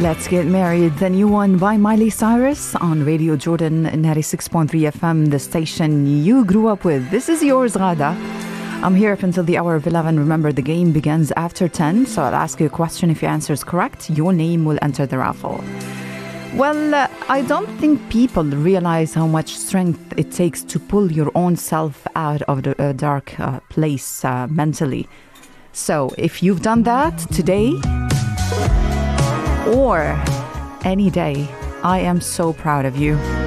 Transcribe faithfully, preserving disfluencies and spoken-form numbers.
Let's Get Married, the new one by Miley Cyrus on Radio Jordan ninety-six point three F M, the station you grew up with. This is yours, Ghada. I'm here up until the hour of eleven. Remember, the game begins after ten, so I'll ask you a question. If your answer is correct, your name will enter the raffle. Well, uh, I don't think people realize how much strength it takes to pull your own self out of the uh, dark uh, place uh, mentally. So, if you've done that today or any day, I am so proud of you.